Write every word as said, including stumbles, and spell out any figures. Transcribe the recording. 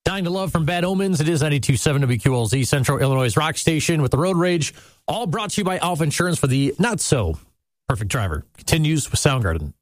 Dying to Love from Bad Omens. It is ninety-two point seven W Q L Z, Central Illinois' rock station with the Road Rage. All brought to you by Alpha Insurance for the not-so-perfect driver. Continues with Soundgarden.